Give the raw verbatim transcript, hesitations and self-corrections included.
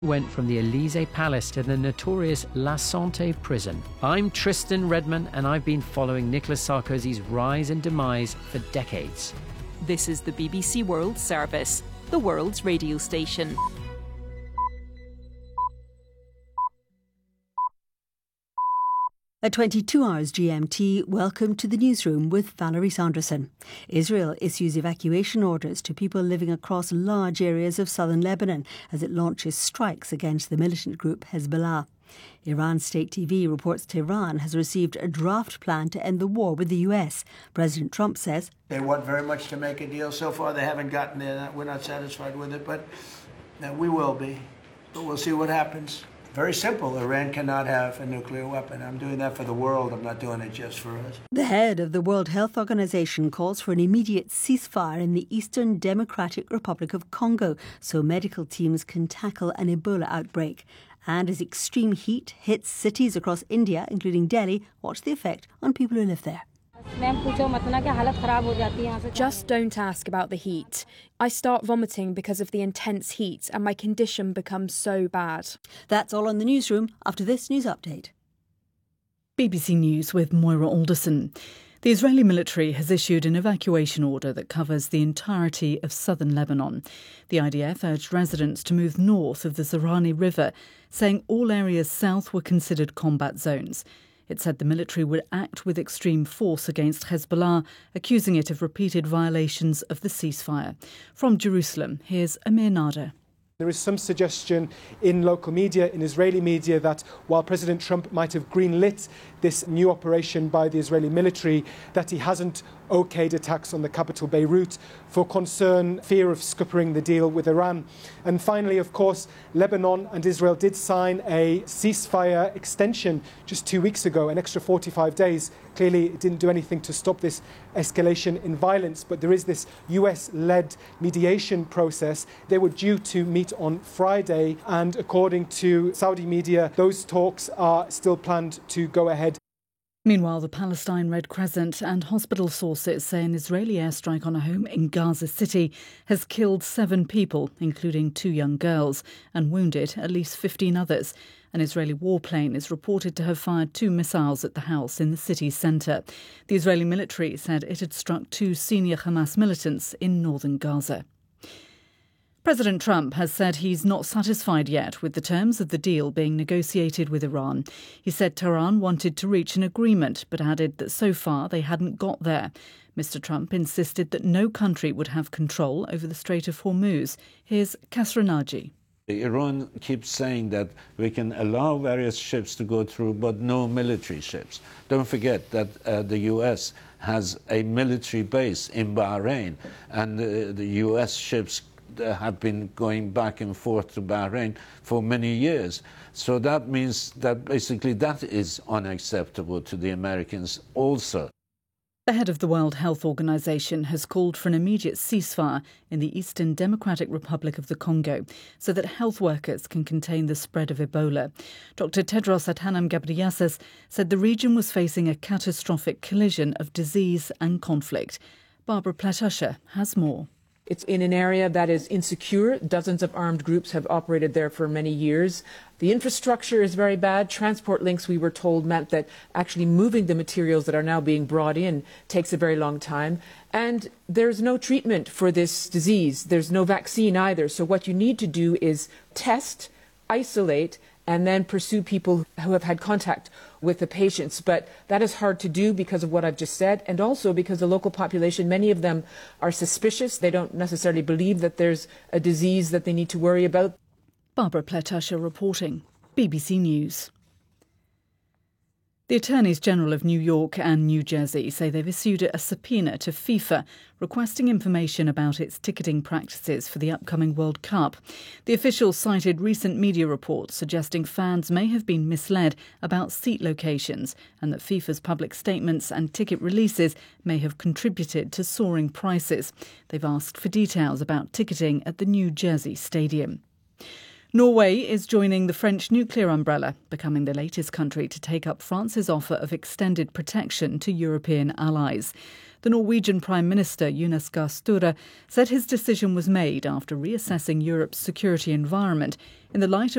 Went from the Élysée Palace to the notorious La Santé prison. I'm Tristan Redman, and I've been following Nicolas Sarkozy's rise and demise for decades. This is the B B C World Service, the world's radio station. At twenty-two hours G M T, welcome to the newsroom with Valerie Sanderson. Israel issues evacuation orders to people living across large areas of southern Lebanon as it launches strikes against the militant group Hezbollah. Iran State T V reports Tehran has received a draft plan to end the war with the U S. President Trump says they want very much to make a deal. So far they haven't gotten there. We're not satisfied with it, but we will be. But we'll see what happens. Very simple. Iran cannot have a nuclear weapon. I'm doing that for the world. I'm not doing it just for us. The head of the World Health Organization calls for an immediate ceasefire in the Eastern Democratic Republic of Congo so medical teams can tackle an Ebola outbreak. And as extreme heat hits cities across India, including Delhi, watch the effect on people who live there. Just don't ask about the heat. I start vomiting because of the intense heat and my condition becomes so bad. That's all on the newsroom after this news update. B B C News with Moira Alderson. The Israeli military has issued an evacuation order that covers the entirety of southern Lebanon. The I D F urged residents to move north of the Zaranny River, saying all areas south were considered combat zones. It said the military would act with extreme force against Hezbollah, accusing it of repeated violations of the ceasefire. From Jerusalem, here's Amir Nader. There is some suggestion in local media, in Israeli media, that while President Trump might have greenlit this new operation by the Israeli military, that he hasn't okayed attacks on the capital Beirut for concern, fear of scuppering the deal with Iran. And finally, of course, Lebanon and Israel did sign a ceasefire extension just two weeks ago, an extra forty-five days. Clearly, it didn't do anything to stop this escalation in violence, but there is this U S-led mediation process. They were due to meet on Friday, and according to Saudi media, those talks are still planned to go ahead. Meanwhile, the Palestine Red Crescent and hospital sources say an Israeli airstrike on a home in Gaza City has killed seven people, including two young girls, and wounded at least fifteen others. An Israeli warplane is reported to have fired two missiles at the house in the city's centre. The Israeli military said it had struck two senior Hamas militants in northern Gaza. President Trump has said he's not satisfied yet with the terms of the deal being negotiated with Iran. He said Tehran wanted to reach an agreement, but added that so far they hadn't got there. Mister Trump insisted that no country would have control over the Strait of Hormuz. Here's Kasra Naji. Iran keeps saying that we can allow various ships to go through, but no military ships. Don't forget that uh, the U S has a military base in Bahrain, and uh, the U S ships have been going back and forth to Bahrain for many years. So that means that basically that is unacceptable to the Americans also. The head of the World Health Organization has called for an immediate ceasefire in the Eastern Democratic Republic of the Congo so that health workers can contain the spread of Ebola. Doctor Tedros Adhanom Ghebreyesus said the region was facing a catastrophic collision of disease and conflict. Barbara Pletusha has more. It's in an area that is insecure. Dozens of armed groups have operated there for many years. The infrastructure is very bad. Transport links, we were told, meant that actually moving the materials that are now being brought in takes a very long time. And there's no treatment for this disease. There's no vaccine either. So what you need to do is test, isolate, and then pursue people who have had contact with the patients. But that is hard to do because of what I've just said, and also because the local population, many of them are suspicious. They don't necessarily believe that there's a disease that they need to worry about. Barbara Pletusha reporting, B B C News. The Attorneys General of New York and New Jersey say they've issued a subpoena to FIFA requesting information about its ticketing practices for the upcoming World Cup. The officials cited recent media reports suggesting fans may have been misled about seat locations and that FIFA's public statements and ticket releases may have contributed to soaring prices. They've asked for details about ticketing at the New Jersey Stadium. Norway is joining the French nuclear umbrella, becoming the latest country to take up France's offer of extended protection to European allies. The Norwegian Prime Minister, Jonas Gahr Støre, said his decision was made after reassessing Europe's security environment in the light of